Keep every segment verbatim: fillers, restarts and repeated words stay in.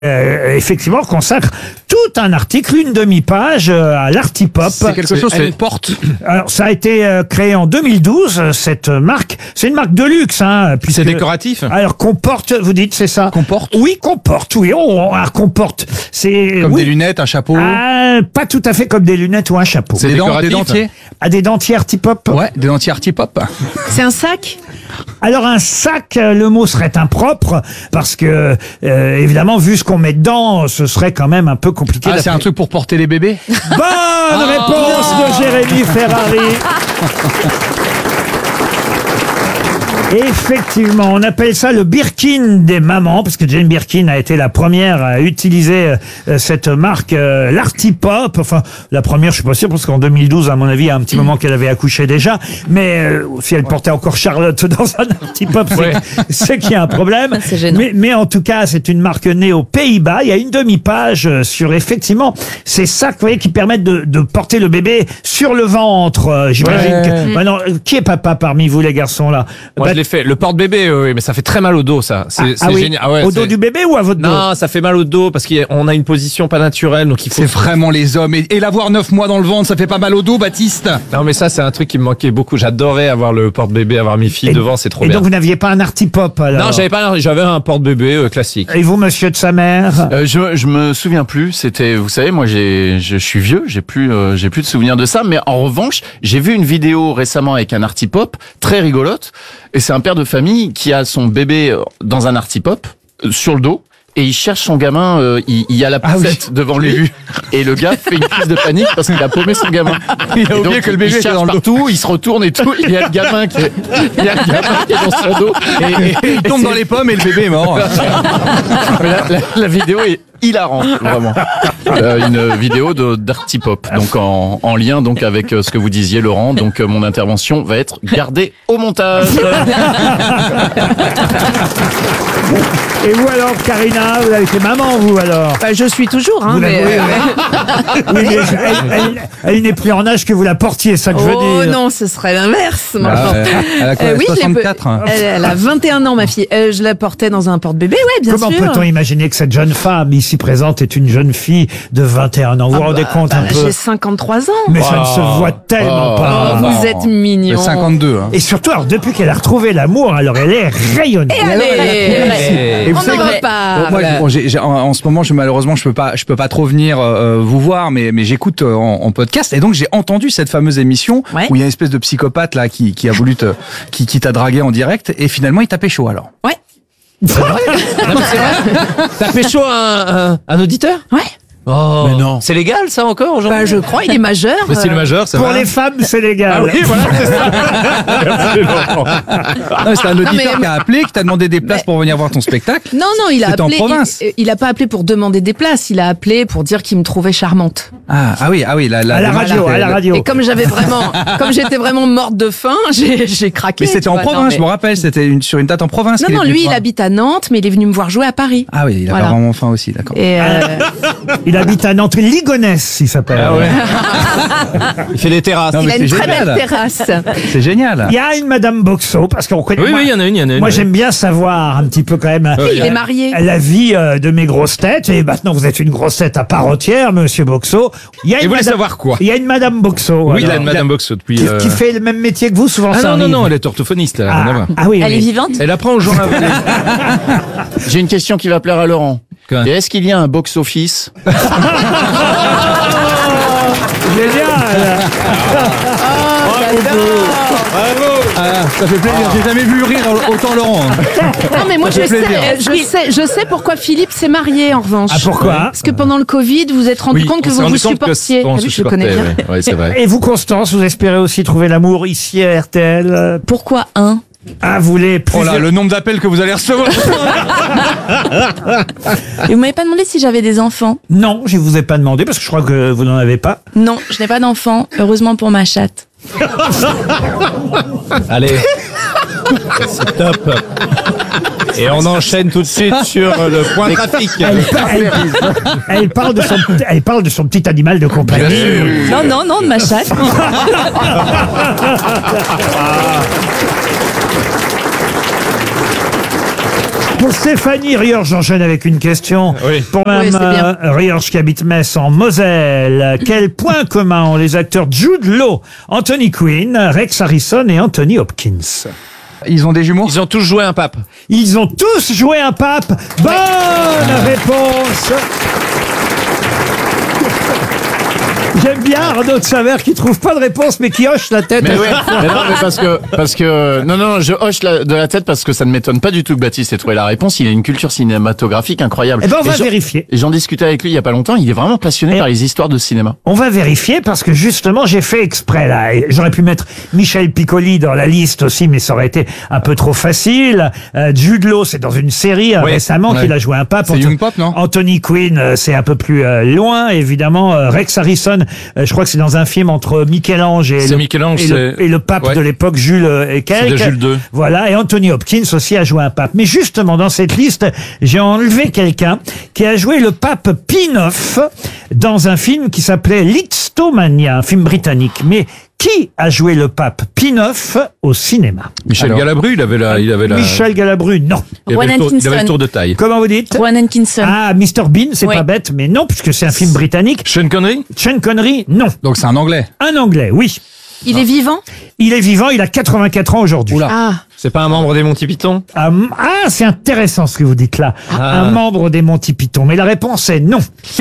Euh, effectivement, consacre tout un article, une demi-page euh, à l'Artipop. C'est quelque chose, c'est une porte. Alors, ça a été euh, créé en deux mille douze, euh, cette marque. C'est une marque de luxe, hein. Puisque, c'est décoratif. Alors, qu'on porte, vous dites, c'est ça? Qu'on porte? Oui, qu'on porte, oui. Oh, alors, qu'on porte. C'est, Comme oui. des lunettes, un chapeau. Ah, pas tout à fait comme des lunettes ou un chapeau. C'est des, dents, des dentiers. Ah, des dentiers Artipop? Ouais, des dentiers Artipop. C'est un sac? Alors un sac, le mot serait impropre parce que euh, évidemment vu ce qu'on met dedans, ce serait quand même un peu compliqué. Ah, c'est un truc pour porter les bébés. Bonne réponse de Jérémy Ferrari. Effectivement, on appelle ça le Birkin des mamans, parce que Jane Birkin a été la première à utiliser euh, cette marque, euh, l'Artipop. Enfin, la première, je suis pas sûr, parce qu'en deux mille douze, à mon avis, il y a un petit moment qu'elle avait accouché déjà. Mais euh, si elle portait encore Charlotte dans un Artipop, c'est, Ouais. c'est qu'il y a un problème. C'est gênant. Mais, mais en tout cas, c'est une marque née aux Pays-Bas. Il y a une demi-page euh, sur, effectivement, ces sacs, vous voyez, qui permettent de, de porter le bébé sur le ventre. Euh, j'imagine Ouais. que... Maintenant, euh, qui est papa parmi vous, les garçons, là? Moi, Bah, je l'ai fait. Le porte-bébé, euh, oui, mais ça fait très mal au dos, ça. C'est, ah, c'est ah oui. génial. Ah ouais, Au dos c'est- du bébé ou à votre dos? Non, ça fait mal au dos parce qu'on a une position pas naturelle, donc il faut. C'est vraiment les hommes. Et, et l'avoir neuf mois dans le ventre, ça fait pas mal au dos, Baptiste. Non, mais ça, c'est un truc qui me manquait beaucoup. J'adorais avoir le porte-bébé, avoir mes filles Et- devant, c'est trop Et bien. donc vous n'aviez pas un Artipop alors? Non, j'avais pas, j'avais un porte-bébé euh, classique. Et vous, monsieur de sa mère? Euh, je, je me souviens plus. C'était, vous savez, moi, j'ai, je suis vieux, j'ai plus, euh, j'ai plus de souvenirs de ça. Mais en revanche, j'ai vu une vidéo récemment avec un Artipop très rigolote. Et c'est un père de famille qui a son bébé dans un Artipop euh, sur le dos. Et il cherche son gamin, euh, il, il y a la Ah oui, poussette devant lui. Et le gars fait une crise de panique parce qu'il a paumé son gamin. Il a Et oublié donc, que le bébé il était cherche dans le dos. partout, il se retourne et tout. Il y a le gamin qui est, il y a le gamin qui est dans son dos. Et, et- Il tombe et dans c'est- les pommes et le bébé est mort. Mais la, la- la vidéo est hilarante, vraiment. Euh, une vidéo de d'Artipop, donc en, en lien donc avec euh, ce que vous disiez, Laurent. Donc euh, mon intervention va être gardée au montage. Et vous alors, Karina, vous avez été maman, vous alors? Bah, je suis toujours, hein, Vous mais... l'avouez, euh, Oui, mais elle, elle- elle n'est plus en âge que vous la portiez, ça que je veux Oh dire. non, ce serait l'inverse. maintenant. Elle a quoi, Euh, oui, je l'ai- soixante-quatre. elle, elle a vingt et un ans, ma fille. Euh, je la portais dans un porte-bébé, ouais, bien Comment sûr. peut-on imaginer que cette jeune femme ici présente est une jeune fille de vingt et un ans? Vous vous rendez compte un Bah, peu? j'ai cinquante-trois ans. Mais ça ne se voit tellement Oh, pas. vous êtes mignon. cinquante-deux. Hein. Et surtout, alors, depuis qu'elle a retrouvé l'amour, alors elle est rayonnante. Et allez, Et vous on savez n'en que- veut pas. Bon, moi, bon, j'ai- j'ai- en, en ce moment, je, malheureusement, je peux pas, je peux pas trop venir euh, vous voir, mais, mais j'écoute euh, en, en podcast, et donc j'ai entendu cette fameuse émission Ouais. où il y a une espèce de psychopathe là qui, qui a voulu te, qui, qui t'a dragué en direct, et finalement il t'a pécho alors. Ouais, Non, mais c'est vrai. T'as pécho un, un, un auditeur? ouais. Oh. Mais non. C'est légal, ça, encore, aujourd'hui? Bah, je crois, il est majeur. Mais c'est le euh, majeur, ça Pour va. les femmes, c'est légal. Ah oui, voilà, c'est ça. Non, mais c'est un auditeur mais- qui a appelé, qui t'a demandé des places Mais- pour venir voir ton spectacle. Non, non, il a C'était en appelé. province. Il, il a pas appelé pour demander des places. Il a appelé pour dire qu'il me trouvait charmante. Ah, ah oui, ah oui, la, la, À la démarche radio, était- à la radio. Et comme j'avais vraiment, comme j'étais vraiment morte de faim, j'ai, j'ai craqué. Mais c'était tu en vois. Non, province, mais- je me rappelle, c'était une, sur une date en province. Non, qu'il est non, venu lui, te il voir. habite à Nantes, mais il est venu me voir jouer à Paris. Ah oui, il a Voilà. pas vraiment faim aussi, d'accord. Et euh, Il habite à Nantes, Ligonesse, il s'appelle. Ah ouais. Il fait des terrasses. Non, il mais a une c'est très génial. belle terrasse. C'est génial. Il y a une Madame Boxo, parce qu'on connaît. Oui, moi, oui, il y en a une, il y en a une. Moi, oui. j'aime bien savoir un petit peu quand même. Il est marié. La vie euh, de mes grosses têtes, et maintenant vous êtes une grosse tête à part entière, Monsieur Boxo. Il y a Et une vous voulez madame- savoir quoi? Il y a une Madame Boxo. Oui, il a alors, une Madame Boxo depuis. qui, euh, qui fait le même métier que vous, souvent Ah ça non, non, arrive. non, elle est orthophoniste, elle a rien à Ah, voir. ah oui, Elle oui. est vivante. Elle apprend aux gens à avaler. J'ai une question qui va plaire à Laurent. Quoi? Et est-ce qu'il y a un box-office? Génial. Ah, ça fait plaisir. J'ai jamais vu rire autant Laurent. Non, mais moi, je Ça sais, fait plaisir. euh, je sais, je sais pourquoi Philippe s'est marié, en revanche. Ah, pourquoi? Parce que pendant le Covid, vous vous êtes rendu Oui, compte que on s'est vous vous rendu compte que supportiez. on Ah se oui, je le connais bien. supportait, ouais. Ouais, c'est vrai. Et vous, Constance, vous espérez aussi trouver l'amour ici à R T L euh, Pourquoi un? Ah, vous voulez plus Oh là, le nombre d'appels que vous allez recevoir. Et vous m'avez pas demandé si j'avais des enfants? Non, je vous ai pas demandé parce que je crois que vous n'en avez pas. Non, je n'ai pas d'enfants. Heureusement pour ma chatte. Allez. C'est top. Et on enchaîne tout de suite sur le point trafic. Elle, elle- elle parle de son, elle parle de son petit animal de compagnie. Non, non, non, de ma chatte. Pour Stéphanie Riorge, j'enchaîne avec une question. Oui. Pour Mme Oui, c'est bien. euh, Riorge qui habite Metz en Moselle, quel point commun ont les acteurs Jude Law, Anthony Quinn, Rex Harrison et Anthony Hopkins? Ils ont des jumeaux. Ils ont tous joué un pape. Ils ont tous joué un pape. Bonne réponse. J'aime bien Arnaud de Savert qui trouve pas de réponse mais qui hoche la tête. Mais ouais, mais non, mais parce que, parce que, non, non, je hoche la- de la tête parce que ça ne m'étonne pas du tout que Baptiste ait trouvé la réponse. Il a une culture cinématographique incroyable. Eh ben, on va Et j'en- vérifier. Et j'en discutais avec lui il y a pas longtemps. Il est vraiment passionné Et- par les histoires de cinéma. On va vérifier parce que justement j'ai fait exprès là. Et j'aurais pu mettre Michel Piccoli dans la liste aussi, mais ça aurait été un peu trop facile. Euh, Jude Law, c'est dans une série euh, Oui. récemment Ouais. qu'il a joué un pape. C'est Anto- Young Pop, non Anthony Quinn, euh, c'est un peu plus euh, loin, évidemment. Euh, Rex Harrison, euh, je crois que c'est dans un film entre Michel-Ange et, C'est le, Michel-Ange, et, le, c'est- et le pape Ouais. de l'époque, Jules euh, et quelques. de Jules deux. Voilà, et Anthony Hopkins aussi a joué un pape. Mais justement, dans cette liste, j'ai enlevé quelqu'un qui a joué le pape Pie neuf dans un film qui s'appelait Lisztomania, un film britannique. Mais qui a joué le pape Pie neuf au cinéma? Michel Alors. Galabru, il avait la, il avait la, Michel Galabru, non. il avait, Rowan le tour, il avait le Atkinson. tour de taille. Comment vous dites? Rowan Atkinson. Ah, mister Bean, c'est Oui. pas bête, mais non, puisque c'est un film britannique. Sean Connery? Sean Connery, non. Donc c'est un Anglais. Un Anglais, oui. Il est vivant? Il est vivant, il a quatre-vingt-quatre ans aujourd'hui. Oula. Ah. C'est pas un membre des Monty Python? Ah, m- ah, c'est intéressant ce que vous dites là. Ah. Un membre des Monty Python. Mais la réponse est non.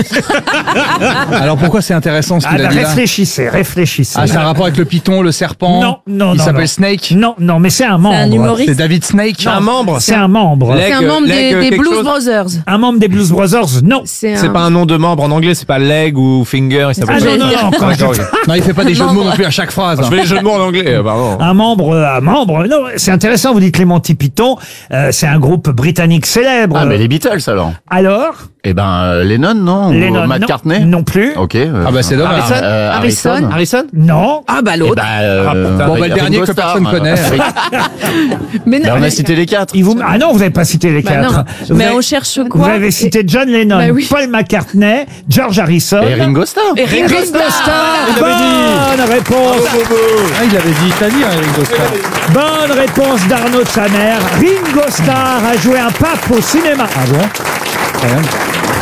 Alors pourquoi c'est intéressant ce Ah, qu'il a bah, dit là? réfléchissez, réfléchissez. Ah, c'est un rapport avec le python, le serpent. Non, non, Il non, s'appelle non. Snake. Non, non, mais c'est un membre. un humoriste. C'est David Snake. Un membre? C'est un membre. Leg- C'est un membre des, leg des quelque Blues chose Brothers. Un membre des Blues Brothers, non. C'est C'est un... pas un nom de membre en anglais, c'est pas leg ou finger, il s'appelle Ah non, non, non, quand je- D'accord, ok. Non, il fait pas des jeux de mots non plus à chaque phrase. Je fais les jeux de mots en anglais, euh, pardon. Un membre, euh, un membre. Non, c'est intéressant. Vous dites les Monty Python. Euh, c'est un groupe britannique célèbre. Ah, mais les Beatles, alors. Alors, Eh ben, euh, Lennon, non? Lennon, Ou McCartney? non, non plus. Ok. euh, Ah bah, c'est dommage. Harrison? Euh, Harrison? Harrison? Harrison? Non. Ah bah Eh l'autre. ben, euh, Ah, putain. Bon, bah, le dernier Ringo que Starr, personne euh, connaît. Rick- Mais Ben, non, on a mais- cité les quatre. Il vous... Ah non, vous n'avez pas cité les bah quatre. non. Vous Mais avez- on cherche Vous quoi? avez cité John Lennon, Bah oui. Paul McCartney, George Harrison. Et Ringo Starr. Et Ringo Ringo Starr. Starr. Bonne réponse. Ah, il avait dit Italie, hein, Ringo Starr. Bonne réponse d'Arnaud de sa mère. Ringo Starr a joué un pape au cinéma. Ah bon? Quand même.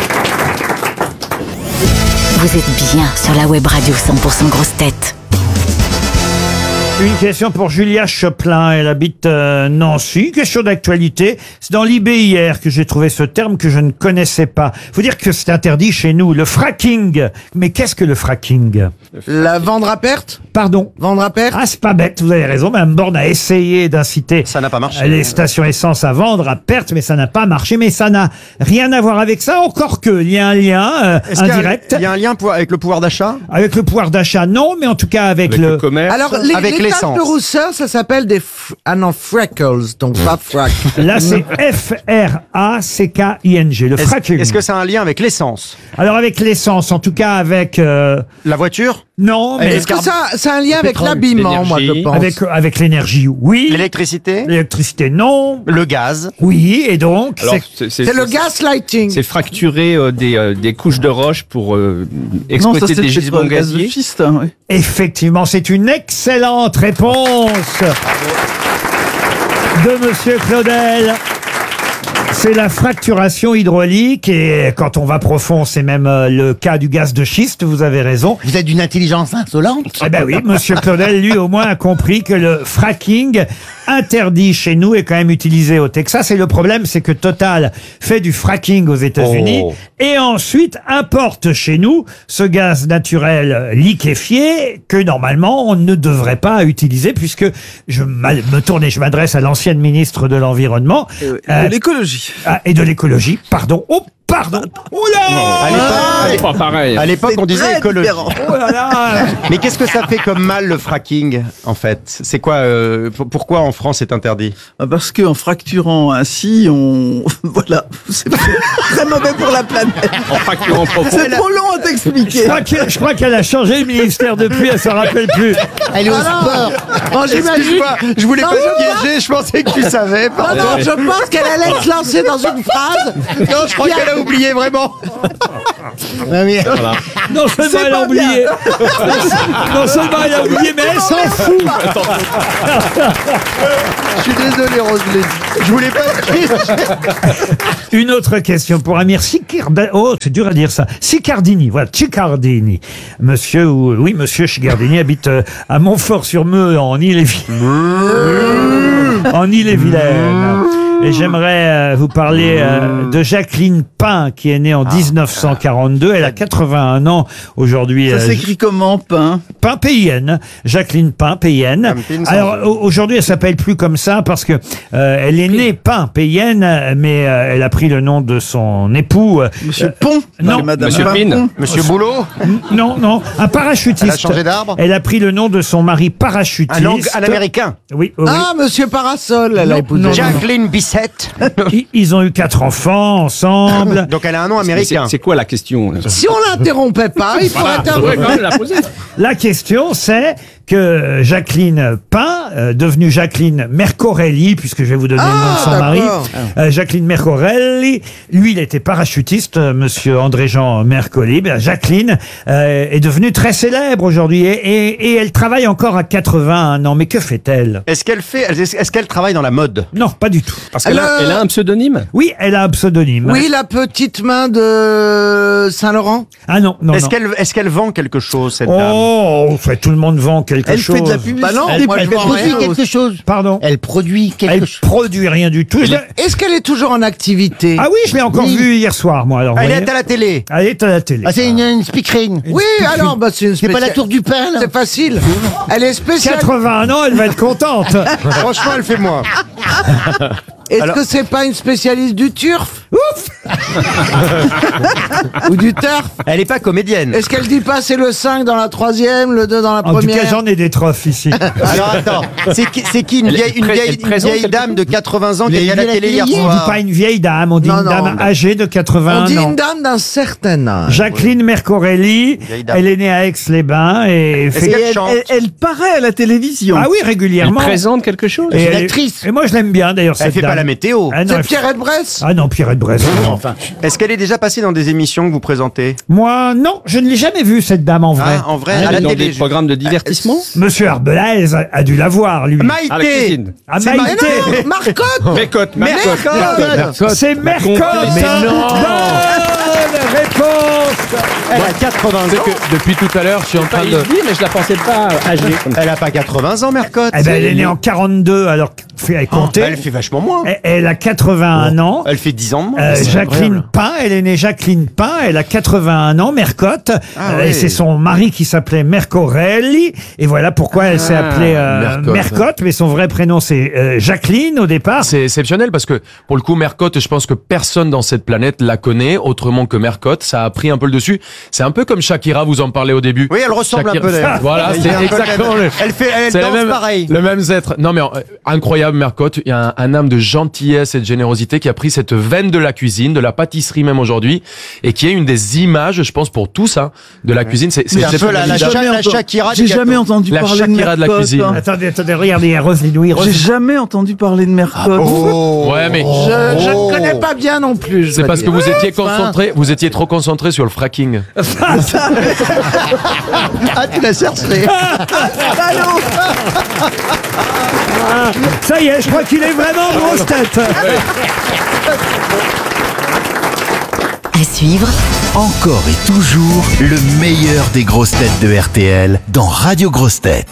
Vous êtes bien sur la web radio cent pour cent grosse tête. Une question pour Julia Choplin. Elle habite euh, Nancy. Question d'actualité. C'est dans l'I B hier que j'ai trouvé ce terme que je ne connaissais pas. Faut dire que c'est interdit chez nous. Le fracking. Mais qu'est-ce que le fracking? La vendre à perte Pardon. Vendre à perte Ah, c'est pas bête, vous avez raison. Mme Borne a essayé d'inciter Ça n'a pas marché. les stations essence à vendre à perte, mais ça n'a pas marché. Mais ça n'a rien à voir avec ça, encore que il y a un lien euh, Est-ce qu'il y a- indirect Il y a un lien pour- avec le pouvoir d'achat avec le pouvoir d'achat, non, mais en tout cas avec, Avec le... le commerce. Alors, les, Avec les l'essence. taches de rousseur, ça s'appelle des... f- Ah non, freckles, donc pas frac. Là, c'est F R A C K I N G, le Est-ce fracking. est-ce que ça a un lien avec l'essence? Alors avec l'essence, en tout cas avec... euh, La voiture? non, mais Est-ce que ça, ça a un lien avec pétrole, l'habillement, moi, je l'énergie. pense avec, avec l'énergie, oui. L'électricité? L'électricité, non. Le gaz? Oui, et donc... Alors, c'est- c'est C'est le gaslighting. C'est fracturer euh, des, euh, des couches de roche pour euh, exploiter des gisements gaziers. Effectivement, c'est une excellente réponse de Monsieur Claudel. C'est la fracturation hydraulique et quand on va profond, c'est même euh, le cas du gaz de schiste, vous avez raison. Vous êtes d'une intelligence insolente. Eh ben oui, Monsieur Claudel, lui, au moins, a compris que le fracking, interdit chez nous, est quand même utilisé au Texas. Et le problème, c'est que Total fait du fracking aux États-Unis Oh. et ensuite importe chez nous ce gaz naturel liquéfié que normalement on ne devrait pas utiliser, puisque je m'al- me tourne et je m'adresse à l'ancienne ministre de l'Environnement. Euh, De l'écologie. ah, et de l'écologie, pardon. Oh, pardon. Oh À là l'époque- C'est pas pareil. À l'époque, on disait très écologie. différent. Oh là là Mais qu'est-ce que ça fait comme mal, le fracking, en fait? C'est quoi, euh, p- pourquoi en France c'est interdit? Parce qu'en fracturant ainsi, on... voilà, c'est très mauvais pour la planète. En fracturant profond. C'est trop long à Je t'expliquer. crois que- je crois qu'elle a changé le ministère depuis, elle se rappelle plus. Elle est au sport. Oh, j'imagine. Excuse-moi, je voulais Non, pas non, te piéger, je pensais que tu savais. Non, pardon. non, je pense qu'elle allait se lancer dans une phrase. Non, je crois qu'elle a oublié, vraiment. Non seulement C'est elle a pas oublié, non seulement elle a oublié, mais elle s'en fout. Je suis désolé, Roselyne. Je voulais pas. Une autre question pour Amir Sicardini. Oh, c'est dur à dire ça. Sicardini, voilà, Ciccardini. Monsieur, ou, oui, monsieur Sicardini habite euh, à Montfort-sur-Meux, en Ille-et-Vilaine. En Ille-et-Vilaine. Et j'aimerais euh, vous parler euh, de Jacqueline Pain, qui est née en dix-neuf cent quarante-deux. Elle a quatre-vingt-un ans aujourd'hui. Ça euh, s'écrit comment, pain? Pain P I N, Jacqueline Pain P I N. Alors au- aujourd'hui, elle s'appelle plus comme ça parce que euh, elle est née Pain P I N, mais euh, elle a pris le nom de son époux. euh, Monsieur Pont? non. Madame Monsieur Pin Pin. Pont. Monsieur Boulot. non, non, un parachutiste. Elle a changé d'arbre. Elle a pris le nom de son mari parachutiste. Un, ang- un américain. Oui, oui, oui. Ah, Monsieur Parasol, elle Non, a épousé. non, non. Jacqueline Bissette. Ils- Ils ont eu quatre enfants ensemble. Donc elle a un nom américain. C'est quoi la question là Si on l'interrompait pas, il pourrait Voilà, ouais, quand même la poser. La question, c'est que Jacqueline Pain, euh, devenue Jacqueline Mercorelli, puisque je vais vous donner le nom de Ah, son mari, d'accord. euh, Jacqueline Mercorelli, lui, il était parachutiste, euh, monsieur André-Jean Mercolli. Ben, Jacqueline euh, est devenue très célèbre aujourd'hui et, et, et elle travaille encore à quatre-vingt-un ans. Mais que fait-elle? Est-ce qu'elle fait, est-ce qu'elle travaille dans la mode? Non, pas du tout. Parce qu'elle a, Elle, elle a un pseudonyme. Oui, elle a un pseudonyme. Oui, la petite main de Saint-Laurent. Ah non, non, Est-ce non. qu'elle, est-ce qu'elle vend quelque chose, cette dame? Oh, fait, tout le monde vend quelque Elle chose. fait de la publicité. Bah non, Elle, moi, elle je vois produit rien. quelque chose. Pardon. Elle produit quelque Elle chose. produit rien du tout. Je l'ai- Est-ce qu'elle est toujours en activité? Ah oui, je l'ai encore Oui. vue hier soir, moi. Alors, Elle vous est voyez. à la télé. Elle est à la télé. Ah, c'est une, une speakerine. Oui, alors, bah, c'est une C'est pas la spéciale- tour du pain, là? C'est facile. Elle est spéciale. quatre-vingt-un ans, elle va être contente. Franchement, elle fait moi. Est-ce Alors- que c'est pas une spécialiste du turf? Ou du turf? Elle est pas comédienne. Est-ce qu'elle dit pas c'est le cinq dans la troisième, le deux dans la En tout première? cas, j'en ai des trophes ici. Alors attends, c'est qui, c'est qui une Elle- vieille, une elle vieille, présente une vieille quelque dame de quatre-vingts ans qui Les est à la vieilles télé hier ateliers. On dit soir? pas une vieille dame, on dit Non, une non. dame âgée de On quatre-vingt-un dit ans. une dame d'un certain âge. Jacqueline Mercorelli, Vieille dame. elle est née à Aix-les-Bains et Est-ce fait... qu'elle elle, chante? elle- elle paraît à la télévision. Ah oui, Elle régulièrement. présente quelque chose. Et C'est une elle est- actrice. Et moi, je l'aime bien d'ailleurs, Elle cette fait dame. pas la météo. Ah non, C'est elle- Pierrette Bresse? Ah non, Pierrette Bresse. non. Enfin. Est-ce qu'elle est déjà passée dans des émissions que vous présentez? Moi, non, je ne l'ai jamais vue, cette dame, en vrai. Ah, en vrai, Elle à est la dans télé. des programmes de divertissement. Monsieur Arbelaise a, a dû la voir, lui. À la Maïté. cuisine. Ah, c'est Maïté. Mais non, Marcotte! Mercotte, Mercotte. C'est Mercotte. Mais non. Bonne réponse. Elle a quatre-vingts C'est ans. que depuis tout à l'heure, je suis en Pas train de. dit, mais je la pensais pas âgée. Elle a pas quatre-vingts ans, Mercotte. Eh ben, elle est née en quarante-deux, alors fait elle Oh, compter. elle fait vachement moins. Elle, elle a quatre-vingt-un ans. Elle fait dix ans de moins. Euh, C'est Jacqueline incroyable. Pain, elle est née Jacqueline Pain, elle a quatre-vingt-un ans, Mercotte, Ah Euh, ouais. et c'est son mari qui s'appelait Mercorelli, et voilà pourquoi elle s'est appelée euh, Mercotte. Mercotte, mais son vrai prénom c'est euh, Jacqueline au départ. C'est exceptionnel parce que pour le coup, Mercotte, je pense que personne dans cette planète la connaît autrement que Mercotte. Ça a pris un peu le dessus. C'est un peu comme Shakira, vous en parlez au début. Oui, elle ressemble Shakira- un peu d'ailleurs. Voilà, Il y c'est a un peu le exactement même- le. Elle fait, elle C'est la danse même- pareil. Le même être. Non mais euh, incroyable Mercotte. Il y a un, un âme de gentillesse et de générosité qui a pris cette veine de la cuisine, de la pâtisserie même aujourd'hui, et qui est une des images, je pense pour tous, hein, de la cuisine. C'est C'est un peu la, la, J'ai Sha- jamais la entendu- Shakira J'ai des jamais gâteaux. entendu La parler de Shakira de la Mercotte. cuisine. hein. Attendez, attendez, regardez, il y a Roselyne, oui, J'ai Roselyne. jamais entendu parler de Mercotte. Oh. Ouais, mais Je, je ne connais pas bien non plus. je c'est dois parce que dire. vous étiez concentré, vous étiez trop concentré sur le fracking. Ah, tu l'as cherché. Ça y est, je crois qu'il est vraiment grosse tête. À suivre, Encore et toujours le meilleur des grosses têtes de R T L dans Radio Grosses Têtes.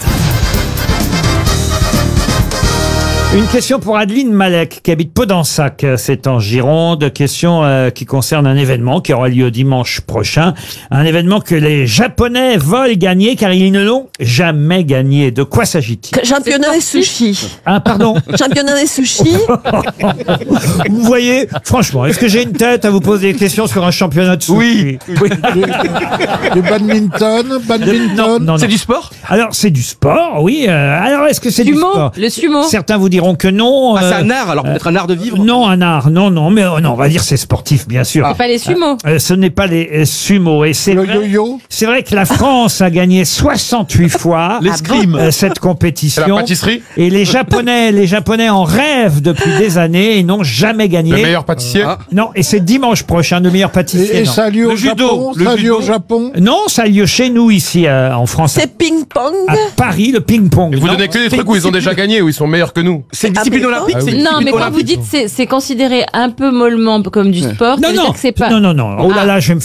Une question pour Adeline Malek, qui habite Podensac, euh, c'est en Gironde. Question euh, qui concerne un événement qui aura lieu dimanche prochain. Un événement que les Japonais veulent gagner car ils ne l'ont jamais gagné. De quoi s'agit-il? Championnat des sushis. Ah, pardon. Championnat des sushis. Vous voyez, franchement, est-ce que j'ai une tête à vous poser des questions sur un championnat de sushi? Oui. Du badminton, badminton. Non, non, C'est non. du sport? Alors, c'est du sport, oui. euh, alors, est-ce que c'est du Sumo. sport? Le sumo. Certains vous diront diront que non. Ah, c'est euh, un art, alors peut-être un art de vivre. Non, un art, non, non, mais euh, non, on va dire c'est sportif, bien sûr. C'est pas les sumo. Euh, ce n'est pas les euh, sumo. Et c'est Le vrai, yo-yo. c'est vrai que la France a gagné soixante-huit fois L'escrime. euh, cette compétition. La pâtisserie. Et les Japonais, les Japonais en rêvent depuis des années et n'ont jamais gagné. Le meilleur pâtissier. Ah. Non, et c'est dimanche prochain, le meilleur pâtissier. Et, et non. ça a lieu Le au judo, Japon. le Ça a lieu judo. au Japon. Non, ça a lieu chez nous ici euh, en France. C'est ping-pong. À Paris, le ping-pong. Et vous Non. donnez que des trucs où ils ont déjà gagné, où ils sont meilleurs que nous. C'est une discipline Ah, mais olympique. non. c'est une Non, discipline mais quand vous olympique. dites c'est c'est considéré un peu mollement comme du sport, ça Non, veut dire non, que c'est pas. non, non, non. Oh là Ah. là, je vais me